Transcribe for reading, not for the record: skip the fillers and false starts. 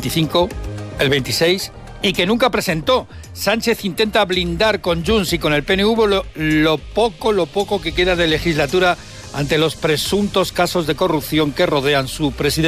25, el 26 y que nunca presentó. Sánchez intenta blindar con Junts y con el PNV lo poco que queda de legislatura ante los presuntos casos de corrupción que rodean su presidencia.